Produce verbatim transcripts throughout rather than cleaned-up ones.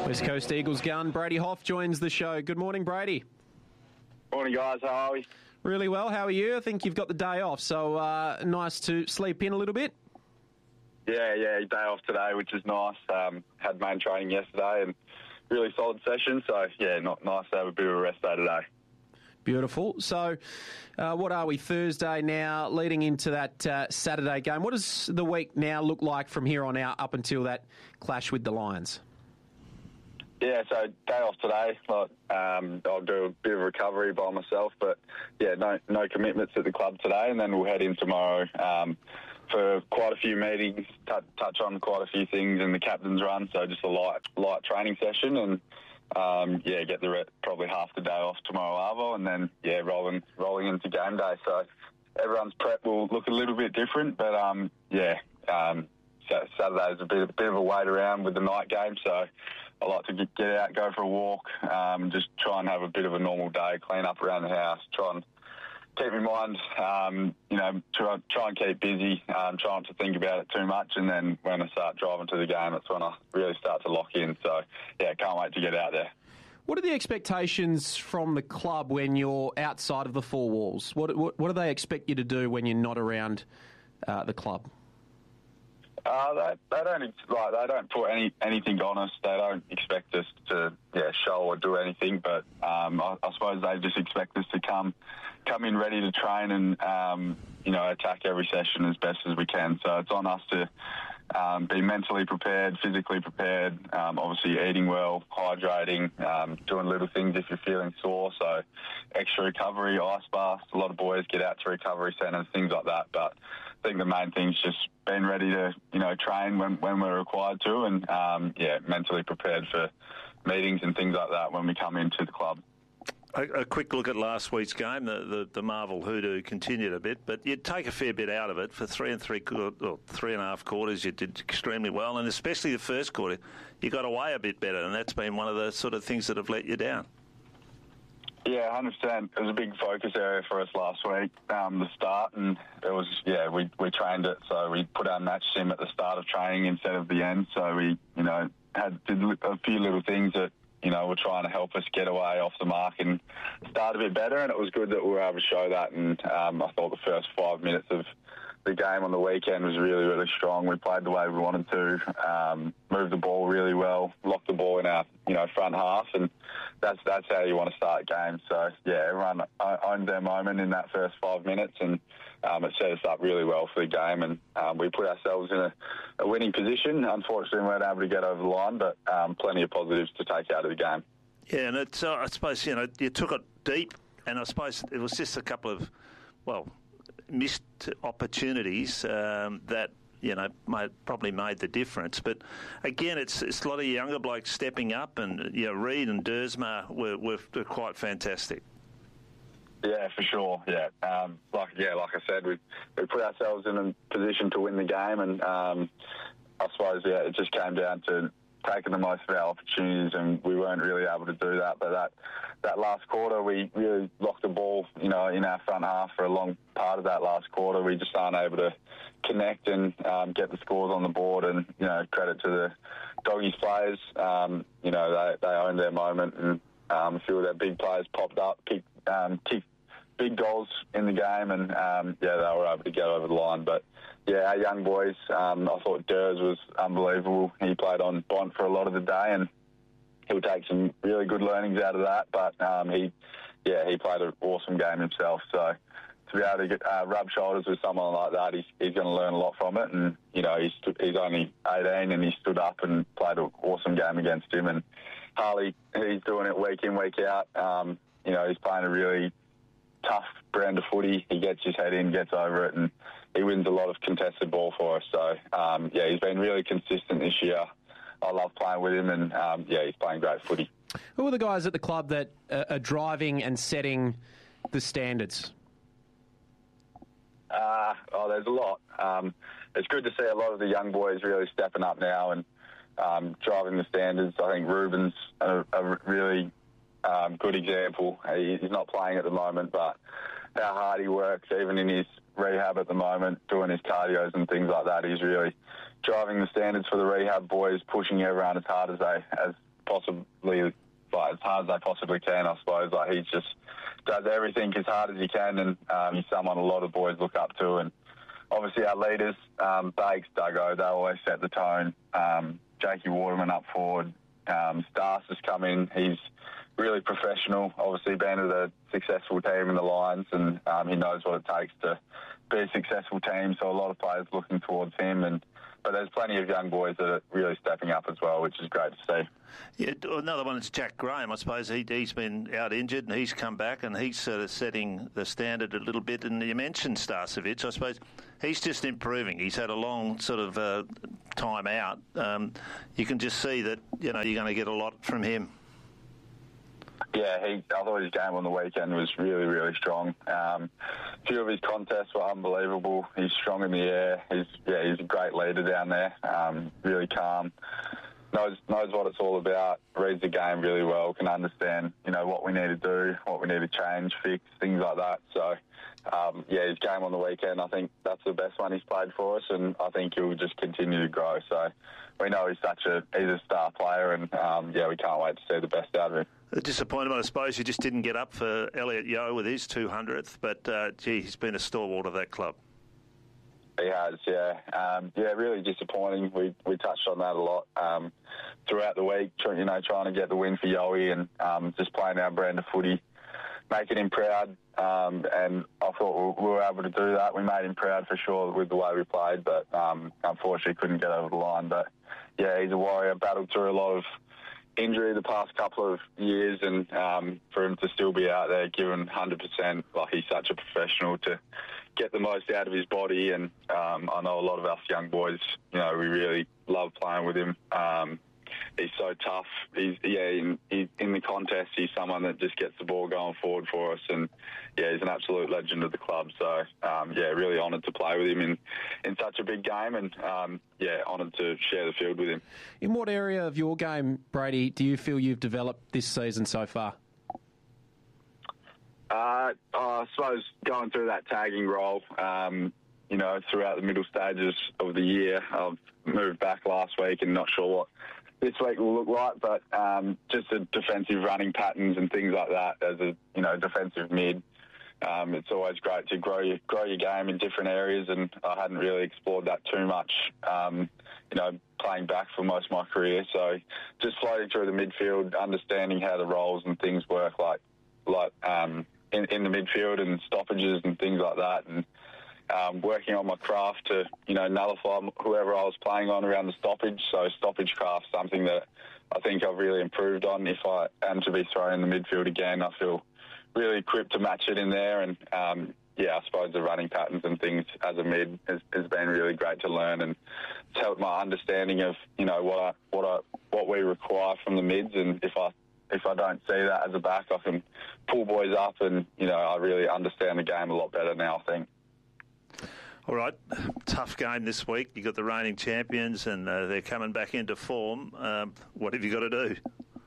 West Coast Eagles gun Brady Hoff joins the show. Good morning, Brady. Morning, guys. How are we? Really well. How are you? I think you've got the day off, so uh, nice to sleep in a little bit. Yeah, yeah, day off today, which is nice. Um, had main training yesterday and really solid session, so yeah, not nice to have a bit of a rest day today. Beautiful. So, uh, what are we, Thursday now, leading into that uh, Saturday game? What does the week now look like from here on out up until that clash with the Lions? Yeah, so day off today. Like, um, I'll do a bit of recovery by myself, but yeah, no no commitments at the club today, and then we'll head in tomorrow um, for quite a few meetings, t- touch on quite a few things in the captain's run, so just a light light training session, and um, yeah, get the re- probably half the day off tomorrow, Arvo, and then yeah, rolling rolling into game day. So everyone's prep will look a little bit different, but um, yeah, um, Saturday is a bit, a bit of a wait around with the night game, so I like to get, get out, go for a walk, um, just try and have a bit of a normal day, clean up around the house, try and keep my mind, um, you know, try, try and keep busy, um, try not to think about it too much, and then when I start driving to the game, that's when I really start to lock in. So, yeah, can't wait to get out there. What are the expectations from the club when you're outside of the four walls? What what, what do they expect you to do when you're not around uh, the club? Uh, they, they don't like they don't put any anything on us. They don't expect us to yeah show or do anything. But um, I, I suppose they just expect us to come come in ready to train and um, you know attack every session as best as we can. So it's on us to um, be mentally prepared, physically prepared. Um, obviously eating well, hydrating, um, doing little things if you're feeling sore. So extra recovery, ice baths. A lot of boys get out to recovery centres, things like that. But I think the main thing is just being ready to, you know, train when, when we're required to, and um, yeah, mentally prepared for meetings and things like that when we come into the club. A, a quick look at last week's game. The, the, the Marvel hoodoo continued a bit, but you'd take a fair bit out of it. For three and three, or three and a half quarters, you did extremely well, and especially the first quarter, you got away a bit better, and that's been one of the sort of things that have let you down. Yeah, one hundred percent. It was a big focus area for us last week, um, the start, and it was, yeah, we, we trained it, so we put our match sim at the start of training instead of the end, so we, you know, had did a few little things that, you know, were trying to help us get away off the mark and start a bit better, and it was good that we were able to show that, and um, I thought the first five minutes of the game on the weekend was really, really strong. We played the way we wanted to, um, moved the ball really well, locked the ball in our, you know, front half, and that's that's how you want to start games. So, yeah, everyone owned their moment in that first five minutes, and um, it set us up really well for the game, and um, we put ourselves in a, a winning position. Unfortunately, we weren't able to get over the line, but um, plenty of positives to take out of the game. Yeah, and it's, uh, I suppose, you know, you took it deep, and I suppose it was just a couple of, well, missed opportunities um, that, you know, made, probably made the difference. But again, it's it's a lot of younger blokes stepping up, and, you know, Reid and Dersma were, were, were quite fantastic. Yeah, for sure. Yeah, um, like yeah, like I said, we we put ourselves in a position to win the game, and um, I suppose yeah, it just came down to taking the most of our opportunities, and we weren't really able to do that. But that that last quarter, we really locked the ball, you know, in our front half for a long part of that last quarter. We just aren't able to connect and um, get the scores on the board. And you know, credit to the Doggies players. Um, you know, they they owned their moment, and um, a few of their big players popped up, kicked um, kicked big goals in the game, and um, yeah, they were able to get over the line. But yeah, our young boys, um, I thought Durs was unbelievable. He played on Bont for a lot of the day, and he'll take some really good learnings out of that. But um, he, yeah, he played an awesome game himself. So to be able to get, uh, rub shoulders with someone like that, he's, he's going to learn a lot from it. And you know, he's he's only eighteen, and he stood up and played an awesome game against him. And Harley, he's doing it week in, week out. Um, you know, he's playing a really tough brand of footy. He gets his head in, gets over it, and he wins a lot of contested ball for us. So, um, yeah, he's been really consistent this year. I love playing with him, and, um, yeah, he's playing great footy. Who are the guys at the club that uh, are driving and setting the standards? Uh, oh, there's a lot. Um, it's good to see a lot of the young boys really stepping up now and um, driving the standards. I think Ruben's a, a really Um, good example. He, he's not playing at the moment, but how hard he works, even in his rehab at the moment, doing his cardios and things like that. He's really driving the standards for the rehab boys, pushing everyone as hard as they as possibly, like, as hard as they possibly can, I suppose. Like, he's just does everything as hard as he can, and um, he's someone a lot of boys look up to. And obviously our leaders, um, Bakes, Duggo, they always set the tone. Um, Jakey Waterman up forward. Um, Stas has come in. He's really professional, obviously been with a successful team in the Lions, and um, he knows what it takes to be a successful team. So a lot of players looking towards him, and but there's plenty of young boys that are really stepping up as well, which is great to see. Yeah, another one is Jack Graham. I suppose he, he's been out injured and he's come back and he's sort of setting the standard a little bit. And you mentioned Starcevic. I suppose he's just improving. He's had a long sort of uh, time out. Um, you can just see that, you know, you're going to get a lot from him. Yeah, he, I thought his game on the weekend was really, really strong. Um, a few of his contests were unbelievable. He's strong in the air. He's yeah, he's a great leader down there. Um, really calm. Knows knows what it's all about. Reads the game really well. Can understand, you know, what we need to do, what we need to change, fix, things like that. So, um, yeah, his game on the weekend, I think that's the best one he's played for us, and I think he'll just continue to grow. So, we know he's such a he's a star player, and um, yeah, we can't wait to see the best out of him. A disappointment, I suppose, you just didn't get up for Elliot Yeo with his two hundredth, but uh, gee, he's been a stalwart of that club. He has, yeah. Um, yeah, really disappointing. We we touched on that a lot um, throughout the week, you know, trying to get the win for Yowie and um, just playing our brand of footy, making him proud. Um, and I thought we were able to do that. We made him proud for sure with the way we played, but um, unfortunately couldn't get over the line. But, yeah, he's a warrior, battled through a lot of injury the past couple of years, and um, for him to still be out there giving one hundred percent, like, he's such a professional to get the most out of his body. And um, I know a lot of us young boys, you know, we really love playing with him. Um, he's so tough. He's yeah, in, he, in the contest, he's someone that just gets the ball going forward for us, and yeah, he's an absolute legend of the club. So um, yeah, really honoured to play with him in, in such a big game, and um, yeah, honoured to share the field with him. In what area of your game, Brady, do you feel you've developed this season so far? Uh, I suppose going through that tagging role, um, you know, throughout the middle stages of the year, I've moved back last week and not sure what this week will look like, but um, just the defensive running patterns and things like that as a, you know, defensive mid. Um, it's always great to grow your, grow your game in different areas, and I hadn't really explored that too much, um, you know, playing back for most of my career. So just floating through the midfield, understanding how the roles and things work, like, like, um, In, in the midfield and stoppages and things like that, and um, working on my craft to, you know, nullify whoever I was playing on around the stoppage. So stoppage craft, something that I think I've really improved on. If I am to be thrown in the midfield again, I feel really equipped to match it in there. And um, yeah, I suppose the running patterns and things as a mid has, has been really great to learn, and it's helped my understanding of, you know, what I, what I, what we require from the mids, and if I If I don't see that as a back, I can pull boys up, and, you know, I really understand the game a lot better now, I think. All right, tough game this week. You've got the reigning champions, and uh, they're coming back into form. Um, what have you got to do?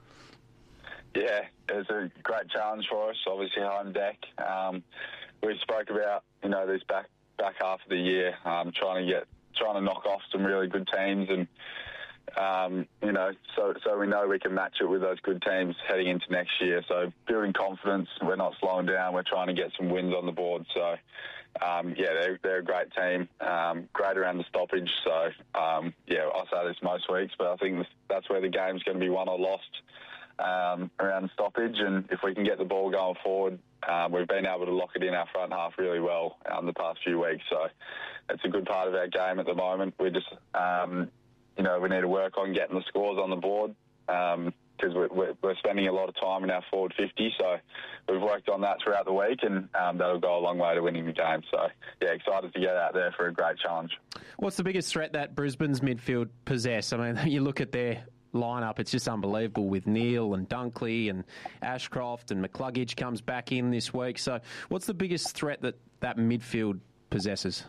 Yeah, it's a great challenge for us, obviously home deck. Um, we spoke about, you know, this back back half of the year, um, trying to get trying to knock off some really good teams, and Um, you know, so so we know we can match it with those good teams heading into next year. So building confidence, we're not slowing down. We're trying to get some wins on the board. So, um, yeah, they're, they're a great team, um, great around the stoppage. So, um, yeah, I say this most weeks, but I think that's where the game's going to be won or lost, um, around the stoppage. And if we can get the ball going forward, um, we've been able to lock it in our front half really well um, the past few weeks. So it's a good part of our game at the moment. We just... Um, You know, we need to work on getting the scores on the board, because um, we're, we're spending a lot of time in our forward fifty. So we've worked on that throughout the week, and um, that'll go a long way to winning the game. So, yeah, excited to get out there for a great challenge. What's the biggest threat that Brisbane's midfield possess? I mean, you look at their lineup, it's just unbelievable with Neil and Dunkley and Ashcroft, and McCluggage comes back in this week. So what's the biggest threat that that midfield possesses?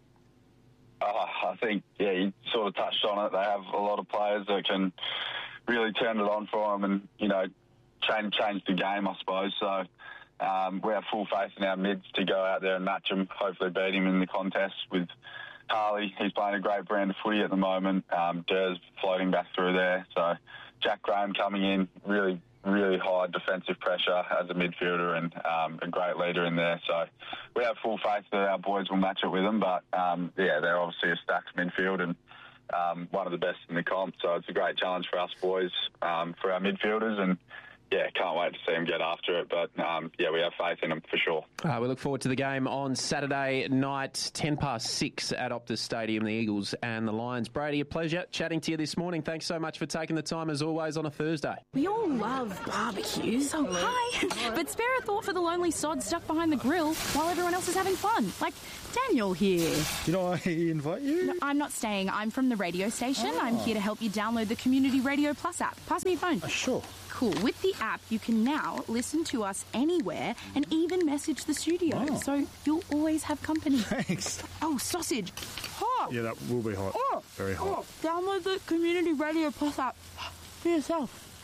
Uh, I think, yeah, you sort of touched on it. They have a lot of players that can really turn it on for them and, you know, change change the game, I suppose. So um, we have full faith in our mids to go out there and match him, hopefully beat him in the contest with Harley. He's playing a great brand of footy at the moment. Um, Durs floating back through there. So Jack Graham coming in, really, really high defensive pressure as a midfielder and um, a great leader in there. So we have full faith that our boys will match it with them. But, um, yeah, they're obviously a stacked midfield and um, one of the best in the comp. So it's a great challenge for us boys, um, for our midfielders. And, yeah, can't wait to see them get after it. But, um, yeah, we have faith in them for sure. Uh, we look forward to the game on Saturday night, ten past six at Optus Stadium, the Eagles and the Lions. Brady, a pleasure chatting to you this morning. Thanks so much for taking the time, as always, on a Thursday. We all love barbecues. Oh, hi. But spare a thought for the lonely sod stuck behind the grill while everyone else is having fun. Like Daniel here. Did I invite you? No, I'm not staying. I'm from the radio station. Oh. I'm here to help you download the Community Radio Plus app. Pass me your phone. Uh, sure. Cool. With the app, you can now listen to us anywhere and even message the studio. Oh. So you'll always have company. Thanks. Oh, sausage. Hot. Yeah, that will be hot. Oh. Very hot. Oh. Download the Community Radio Plus app for yourself.